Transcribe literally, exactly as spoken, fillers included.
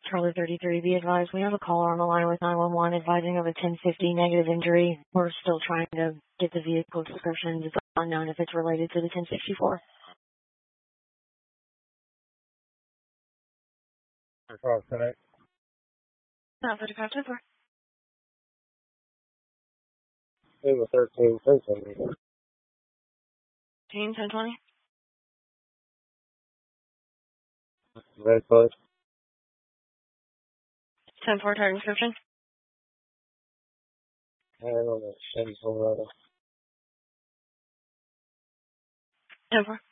Charlie thirty-three, be advised, we have a caller on the line with nine one one advising of a ten fifty negative injury. We're still trying to get the vehicle descriptions. It's unknown if it's related to the ten sixty-four. Across connect. Not thirty-five ten four. It was thirteen thirteen. Team ten twenty. Red Bud. ten four target description. I don't know. Chevy Silverado. ten four.